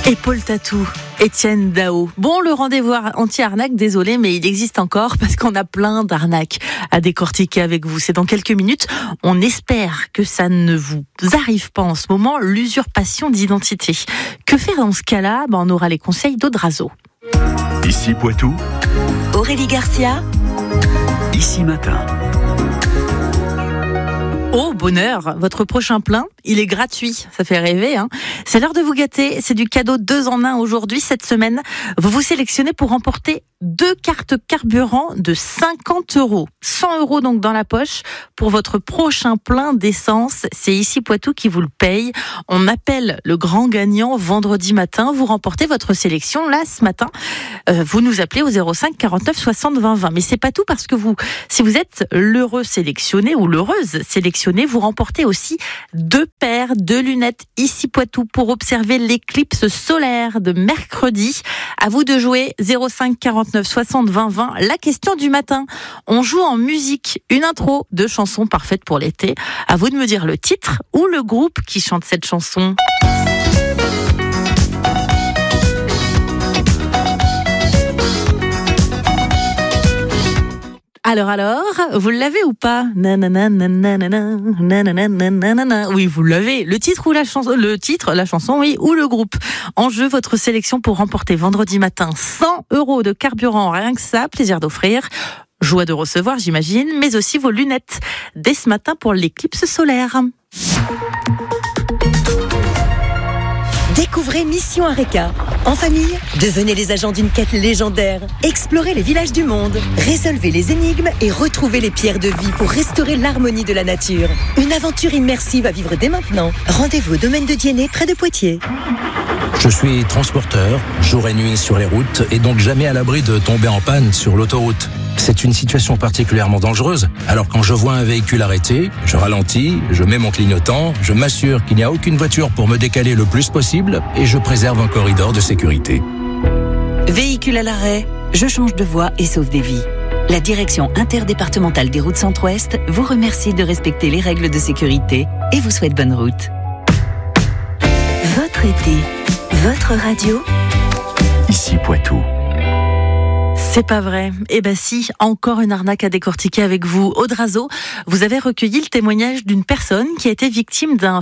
Et Paul Tatou, Étienne Dao. Bon, le rendez-vous anti-arnaque, désolé, mais il existe encore parce qu'on a plein d'arnaques à décortiquer avec vous. C'est dans quelques minutes. On espère que ça ne vous arrive pas en ce moment, l'usurpation d'identité. Que faire dans ce cas-là ? On aura les conseils d'Audrazo. Ici Poitou, Aurélie Garcia, Ici Matin. Oh, bonheur, votre prochain plein, il est gratuit. Ça fait rêver, hein. C'est l'heure de vous gâter. C'est du cadeau 2 en 1 aujourd'hui, cette semaine. Vous vous sélectionnez pour remporter 2 cartes carburant de 50 €. 100 € donc dans la poche pour votre prochain plein d'essence. C'est Ici Poitou qui vous le paye. On appelle le grand gagnant vendredi matin. Vous remportez votre sélection là, ce matin. Vous nous appelez au 05 49 60 20 20. Mais c'est pas tout parce que si vous êtes l'heureux sélectionné ou l'heureuse sélectionnée, vous remportez aussi 2 paires de lunettes Ici Poitou pour observer l'éclipse solaire de mercredi. À vous de jouer 05 49 60 20 20. La question du matin. On joue en musique une intro de chanson parfaite pour l'été. À vous de me dire le titre ou le groupe qui chante cette chanson. Alors, vous l'avez ou pas ? Nanana, nanana, nanana, nanana. Oui, vous l'avez. Le titre ou la chanson, oui, ou le groupe. En jeu, votre sélection pour remporter vendredi matin 100 € de carburant, rien que ça, plaisir d'offrir. Joie de recevoir, j'imagine, mais aussi vos lunettes dès ce matin pour l'éclipse solaire. découvrez Mission Areka. En famille, devenez les agents d'une quête légendaire. Explorez les villages du monde, résolvez les énigmes et retrouvez les pierres de vie pour restaurer l'harmonie de la nature. Une aventure immersive à vivre dès maintenant. Rendez-vous au domaine de Diennet, près de Poitiers. Je suis transporteur, jour et nuit sur les routes, et donc jamais à l'abri de tomber en panne sur l'autoroute. C'est une situation particulièrement dangereuse. Alors quand je vois un véhicule arrêté, je ralentis, je mets mon clignotant, je m'assure qu'il n'y a aucune voiture pour me décaler le plus possible, et je préserve un corridor de sécurité. Véhicule à l'arrêt, je change de voie et sauve des vies. La direction interdépartementale des routes Centre-Ouest vous remercie de respecter les règles de sécurité et vous souhaite bonne route. Votre été, votre radio. Ici Poitou. C'est pas vrai. Eh ben si, encore une arnaque à décortiquer avec vous. Audrazo, vous avez recueilli le témoignage d'une personne qui a été victime d'un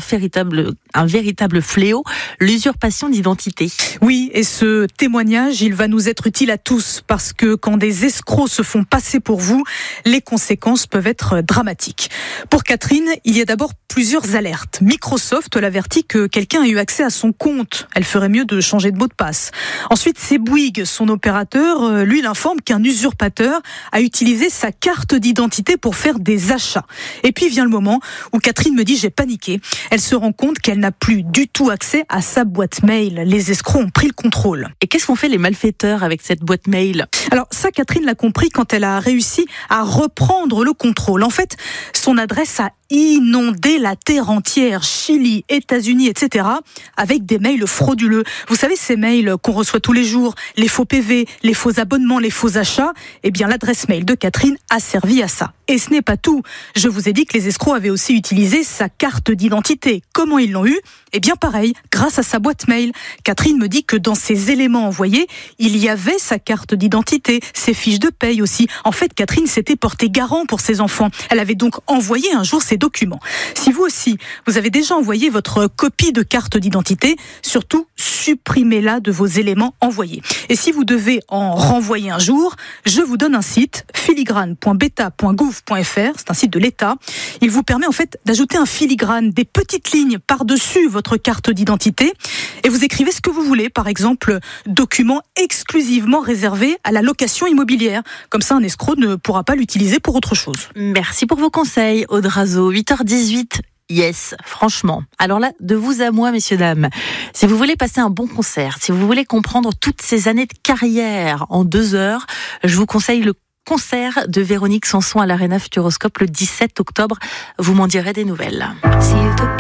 véritable fléau, l'usurpation d'identité. Oui, et ce témoignage, il va nous être utile à tous parce que quand des escrocs se font passer pour vous, les conséquences peuvent être dramatiques. Pour Catherine, il y a d'abord plusieurs alertes. Microsoft l'avertit que quelqu'un a eu accès à son compte. Elle ferait mieux de changer de mot de passe. Ensuite, c'est Bouygues, son opérateur, lui, il informe qu'un usurpateur a utilisé sa carte d'identité pour faire des achats. Et puis vient le moment où Catherine me dit « j'ai paniqué ». Elle se rend compte qu'elle n'a plus du tout accès à sa boîte mail. Les escrocs ont pris le contrôle. Et qu'est-ce qu'ont fait les malfaiteurs avec cette boîte mail ? Alors ça, Catherine l'a compris quand elle a réussi à reprendre le contrôle. En fait, son adresse a inondé la terre entière, Chili, États-Unis, etc., avec des mails frauduleux. Vous savez, ces mails qu'on reçoit tous les jours, les faux PV, les faux abonnements, les faux achats, eh bien l'adresse mail de Catherine a servi à ça. Et ce n'est pas tout. Je vous ai dit que les escrocs avaient aussi utilisé sa carte d'identité. Comment ils l'ont eu ? Eh bien pareil, grâce à sa boîte mail. Catherine me dit que dans ses éléments envoyés, il y avait sa carte d'identité, ses fiches de paye aussi. En fait, Catherine s'était portée garant pour ses enfants. Elle avait donc envoyé un jour ses documents. Si vous aussi, vous avez déjà envoyé votre copie de carte d'identité, surtout supprimez-la de vos éléments envoyés. Et si vous devez en renvoyer un jour, je vous donne un site, filigrane.beta.gouv.fr, c'est un site de l'État. Il vous permet en fait d'ajouter un filigrane, des petites lignes par-dessus votre carte d'identité et vous écrivez ce que vous voulez, par exemple, document exclusivement réservé à la location immobilière. Comme ça, un escroc ne pourra pas l'utiliser pour autre chose. Merci pour vos conseils, Audrazo. 8h18. Yes, franchement. Alors là, de vous à moi, messieurs, dames, si vous voulez passer un bon concert, si vous voulez comprendre toutes ces années de carrière en 2 heures, je vous conseille le concert de Véronique Sanson à l'Arena Futuroscope le 17 octobre. Vous m'en direz des nouvelles.